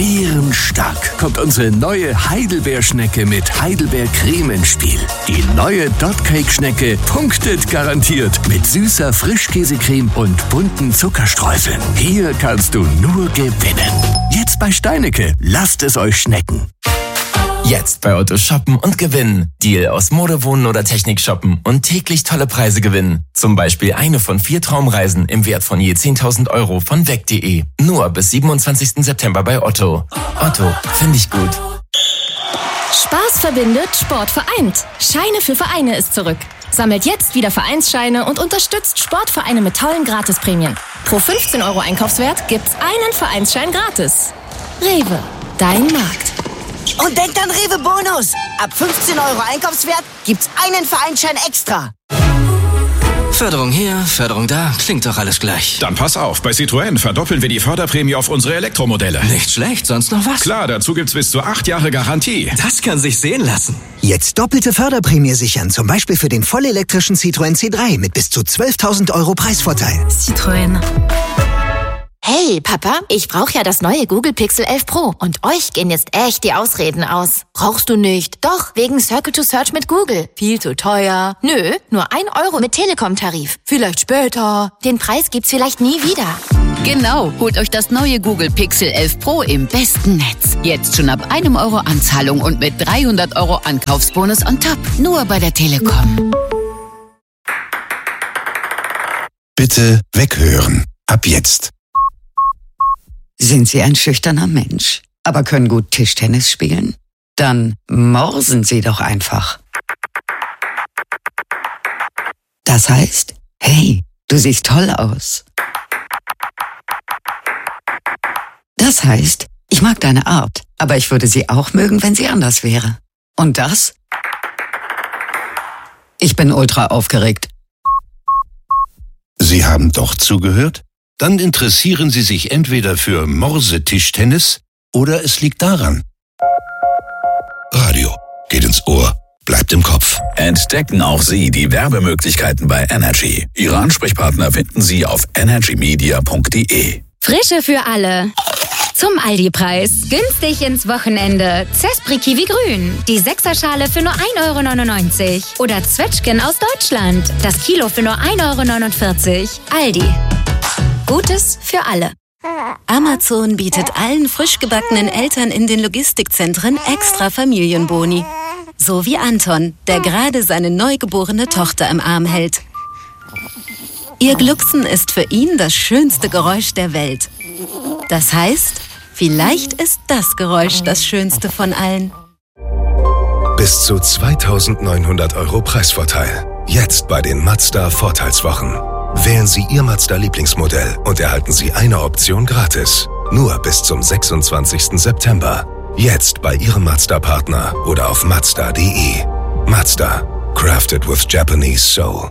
bärenstark kommt unsere neue Heidelbeerschnecke mit Heidelbeercreme ins Spiel. Die neue Dot-Cake-Schnecke punktet garantiert mit süßer Frischkäsecreme und bunten Zuckerstreuseln. Hier kannst du nur gewinnen. Jetzt bei Steinecke. Lasst es euch schmecken. Jetzt bei Otto shoppen und gewinnen. Deal aus Mode, Wohnen oder Technik shoppen und täglich tolle Preise gewinnen. Zum Beispiel eine von 4 Traumreisen im Wert von je 10.000 € von weg.de. Nur bis 27. September bei Otto. Otto, finde ich gut. Spaß verbindet, Sport vereint. Scheine für Vereine ist zurück. Sammelt jetzt wieder Vereinsscheine und unterstützt Sportvereine mit tollen Gratisprämien. Pro 15 € Einkaufswert gibt's einen Vereinsschein gratis. Rewe, dein Markt. Und denkt an Rewe Bonus. Ab 15 € Einkaufswert gibt's einen Vereinsschein extra. Förderung hier, Förderung da, klingt doch alles gleich. Dann pass auf, bei Citroën verdoppeln wir die Förderprämie auf unsere Elektromodelle. Nicht schlecht, sonst noch was? Klar, dazu gibt's bis zu 8 Jahre Garantie. Das kann sich sehen lassen. Jetzt doppelte Förderprämie sichern, zum Beispiel für den vollelektrischen Citroën C3 mit bis zu 12.000 € Preisvorteil. Citroën. Hey, Papa, ich brauche ja das neue Google Pixel 11 Pro. Und euch gehen jetzt echt die Ausreden aus. Brauchst du nicht? Doch, wegen Circle to Search mit Google. Viel zu teuer. Nö, nur 1 € mit Telekom-Tarif. Vielleicht später. Den Preis gibt's vielleicht nie wieder. Genau, holt euch das neue Google Pixel 11 Pro im besten Netz. Jetzt schon ab 1 € Anzahlung und mit 300 € Ankaufsbonus on top. Nur bei der Telekom. Bitte weghören. Ab jetzt. Sind Sie ein schüchterner Mensch, aber können gut Tischtennis spielen? Dann morsen Sie doch einfach. Das heißt, hey, du siehst toll aus. Das heißt, ich mag deine Art, aber ich würde sie auch mögen, wenn sie anders wäre. Und das? Ich bin ultra aufgeregt. Sie haben doch zugehört? Dann interessieren Sie sich entweder für Morse-Tischtennis oder es liegt daran. Radio geht ins Ohr, bleibt im Kopf. Entdecken auch Sie die Werbemöglichkeiten bei Energy. Ihre Ansprechpartner finden Sie auf energymedia.de. Frische für alle. Zum Aldi-Preis. Günstig ins Wochenende. Zespri Kiwi Grün. Die 6er-Schale für nur 1,99 €. Oder Zwetschgen aus Deutschland. Das Kilo für nur 1,49 €. Aldi. Gutes für alle. Amazon bietet allen frisch gebackenen Eltern in den Logistikzentren extra Familienboni. So wie Anton, der gerade seine neugeborene Tochter im Arm hält. Ihr Glucksen ist für ihn das schönste Geräusch der Welt. Das heißt, vielleicht ist das Geräusch das schönste von allen. Bis zu 2.900 € Preisvorteil. Jetzt bei den Mazda Vorteilswochen. Wählen Sie Ihr Mazda-Lieblingsmodell und erhalten Sie eine Option gratis. Nur bis zum 26. September. Jetzt bei Ihrem Mazda-Partner oder auf Mazda.de. Mazda. Crafted with Japanese Soul.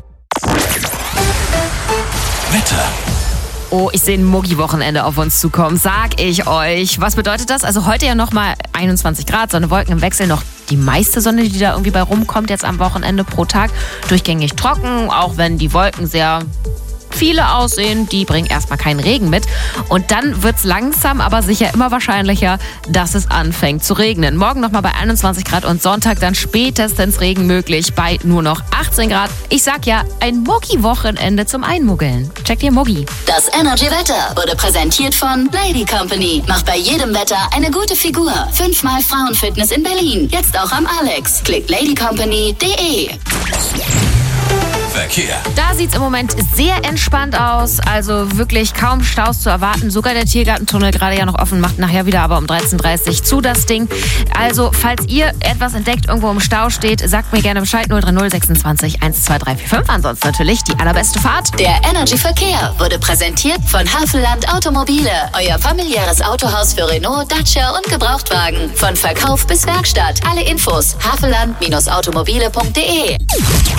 Wetter. Oh, ich sehe ein Muggi-Wochenende auf uns zukommen, sag ich euch. Was bedeutet das? Also heute ja nochmal 21 Grad, Sonne, Wolken im Wechsel, noch die meiste Sonne, die da irgendwie bei rumkommt jetzt am Wochenende pro Tag. Durchgängig trocken, auch wenn die Wolken sehr viele aussehen, die bringen erstmal keinen Regen mit. Und dann wird es langsam, aber sicher immer wahrscheinlicher, dass es anfängt zu regnen. Morgen nochmal bei 21 Grad und Sonntag dann spätestens Regen möglich bei nur noch 18 Grad. Ich sag ja, ein Muggi-Wochenende zum Einmuggeln. Checkt ihr Muggi. Das Energy-Wetter wurde präsentiert von Lady Company. Macht bei jedem Wetter eine gute Figur. 5-mal Frauenfitness in Berlin. Jetzt auch am Alex. Klickt ladycompany.de. Verkehr. Da sieht es im Moment sehr entspannt aus, also wirklich kaum Staus zu erwarten. Sogar der Tiergartentunnel gerade ja noch offen, macht nachher wieder aber um 13:30 Uhr zu das Ding. Also falls ihr etwas entdeckt, irgendwo im Stau steht, sagt mir gerne Bescheid. 030 26 12345. Ansonsten natürlich die allerbeste Fahrt. Der Energy Verkehr wurde präsentiert von Havelland Automobile. Euer familiäres Autohaus für Renault, Dacia und Gebrauchtwagen. Von Verkauf bis Werkstatt. Alle Infos havelland-automobile.de.